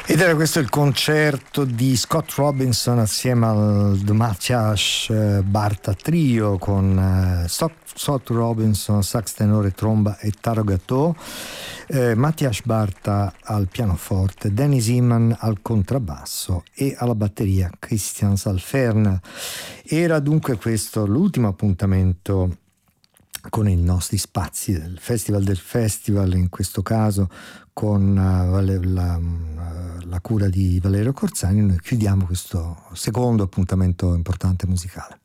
Ed era questo il concerto di Scott Robinson assieme al The Matthias Barta Trio con Scott Robinson, sax tenore, tromba e tarogato, Matthias Barta al pianoforte, Dennis Iman al contrabbasso e alla batteria Christian Salfern. Era dunque questo l'ultimo appuntamento con i nostri spazi del festival, in questo caso con la cura di Valerio Corzani. Noi chiudiamo questo secondo appuntamento importante musicale.